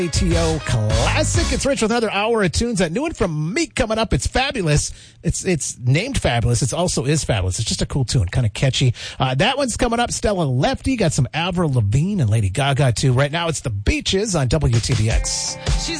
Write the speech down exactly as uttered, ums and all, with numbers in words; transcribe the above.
A T O classic. It's Rich with another hour of tunes. That new one from Meek coming up. It's fabulous. It's it's named Fabulous. It also is fabulous. It's just a cool tune, kind of catchy. Uh, that one's coming up. Stella Lefty got some Avril Lavigne and Lady Gaga too. Right now, it's the Beaches on W T B X. She's